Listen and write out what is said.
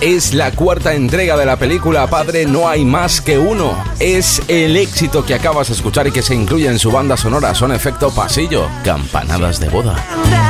Es la cuarta entrega de la película Padre no hay más que uno. Es el éxito que acabas de escuchar y que se incluye en su banda sonora. Son efecto pasillo, campanadas de boda.